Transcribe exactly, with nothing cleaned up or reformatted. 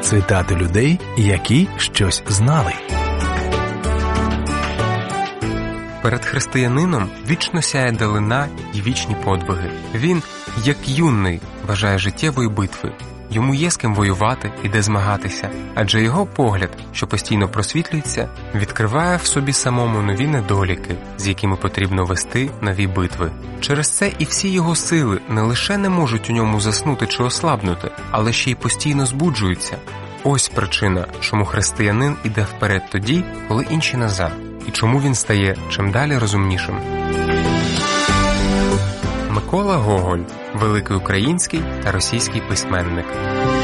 Цитати людей, які щось знали. Перед християнином вічно сяє далина й вічні подвиги. Він, як юний, бажає життєвої битви. Йому є з ким воювати і де змагатися, адже його погляд, що постійно просвітлюється, відкриває в собі самому нові недоліки, з якими потрібно вести нові битви. Через це і всі його сили не лише не можуть у ньому заснути чи ослабнути, але ще й постійно збуджуються. Ось причина, чому християнин іде вперед тоді, коли інші назад, і чому він стає чим далі розумнішим. Микола Гоголь – великий український та російський письменник.